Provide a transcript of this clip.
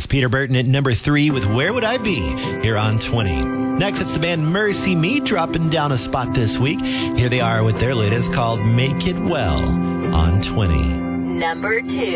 Peter Burton at number 3 with Where Would I Be here on 20. Next, it's the band Mercy Me dropping down a spot this week. Here they are with their latest called Make It Well on 20. Number 2.